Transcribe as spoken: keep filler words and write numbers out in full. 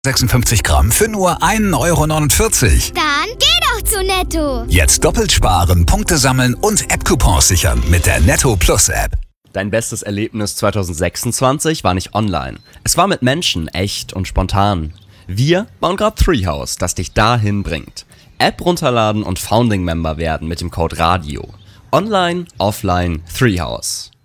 sechsundfünfzig Gramm für nur ein Euro neunundvierzig. Dann geh doch zu Netto. Jetzt doppelt sparen, Punkte sammeln und App-Coupons sichern mit der Netto Plus App. Dein bestes Erlebnis zwanzig sechsundzwanzig war nicht online. Es war mit Menschen, echt und spontan. Wir bauen gerade Treehouse, das dich dahin bringt. App runterladen und Founding-Member werden mit dem Code RADIO. Online, offline, Treehouse.